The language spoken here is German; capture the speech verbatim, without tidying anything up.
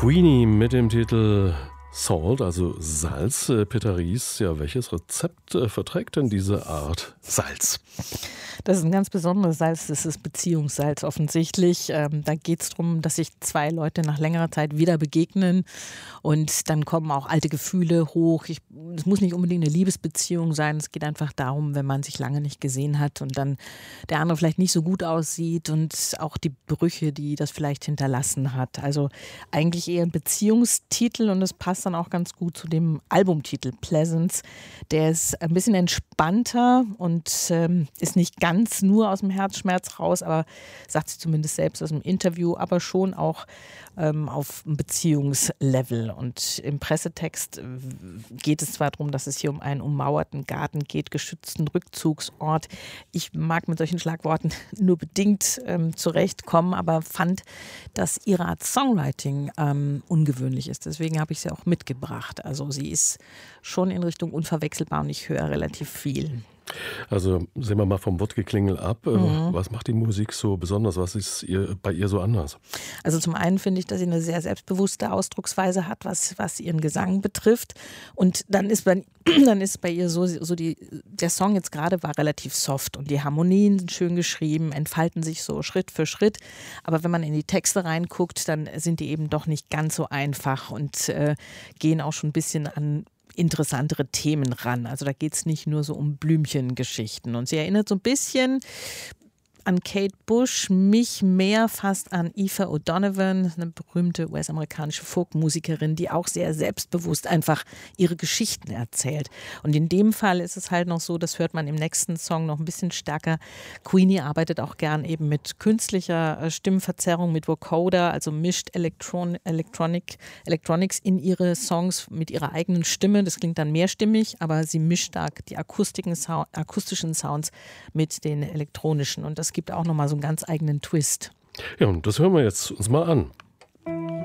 Queenie mit dem Titel Salt, also Salz. Peter Ries, ja, welches Rezept äh, verträgt denn diese Art Salz? Das ist ein ganz besonderes Salz, das ist Beziehungssalz offensichtlich. Ähm, da geht es darum, dass sich zwei Leute nach längerer Zeit wieder begegnen und dann kommen auch alte Gefühle hoch. Ich, es muss nicht unbedingt eine Liebesbeziehung sein, es geht einfach darum, wenn man sich lange nicht gesehen hat und dann der andere vielleicht nicht so gut aussieht und auch die Brüche, die das vielleicht hinterlassen hat. Also eigentlich eher ein Beziehungstitel und das passt dann auch ganz gut zu dem Albumtitel Pleasance. Der ist ein bisschen entspannter und ähm, ist nicht ganz nur aus dem Herzschmerz raus, aber sagt sie zumindest selbst aus dem Interview, aber schon auch ähm, auf einem Beziehungslevel. Und im Pressetext äh, geht es zwar darum, dass es hier um einen ummauerten Garten geht, geschützten Rückzugsort. Ich mag mit solchen Schlagworten nur bedingt ähm, zurechtkommen, aber fand, dass ihre Art Songwriting ähm, ungewöhnlich ist. Deswegen habe ich sie auch mitgebracht. Also sie ist schon in Richtung unverwechselbar und ich höre relativ viel. Also sehen wir mal vom Wortgeklingel ab. Mhm. Was macht die Musik so besonders? Was ist ihr, bei ihr so anders? Also zum einen finde ich, dass sie eine sehr selbstbewusste Ausdrucksweise hat, was, was ihren Gesang betrifft. Und dann ist bei, dann ist bei ihr so, so die, der Song jetzt gerade war relativ soft und die Harmonien sind schön geschrieben, entfalten sich so Schritt für Schritt. Aber wenn man in die Texte reinguckt, dann sind die eben doch nicht ganz so einfach und äh, gehen auch schon ein bisschen an interessantere Themen ran. Also da geht es nicht nur so um Blümchengeschichten. Und sie erinnert so ein bisschen an Kate Bush, mich mehr fast an Aoife O'Donovan, eine berühmte U S-amerikanische Folkmusikerin, die auch sehr selbstbewusst einfach ihre Geschichten erzählt. Und in dem Fall ist es halt noch so, das hört man im nächsten Song noch ein bisschen stärker. Queenie arbeitet auch gern eben mit künstlicher Stimmverzerrung, mit Vocoder, also mischt Elektron- Electronic, Electronics in ihre Songs mit ihrer eigenen Stimme. Das klingt dann mehrstimmig, aber sie mischt da die akustischen, Sound, akustischen Sounds mit den elektronischen. Und das gibt auch nochmal so einen ganz eigenen Twist. Ja, und das hören wir jetzt uns mal an.